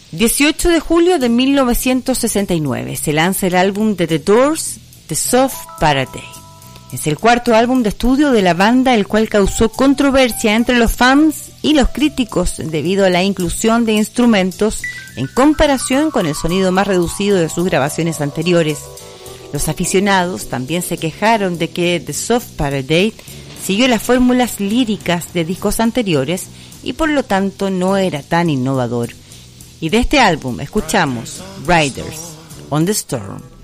18 de julio de 1969 se lanza el álbum de The Doors, The Soft Parade. Es el cuarto álbum de estudio de la banda, el cual causó controversia entre los fans y los críticos debido a la inclusión de instrumentos en comparación con el sonido más reducido de sus grabaciones anteriores. Los aficionados también se quejaron de que The Soft Parade siguió las fórmulas líricas de discos anteriores y por lo tanto no era tan innovador. Y de este álbum escuchamos Riders on the Storm.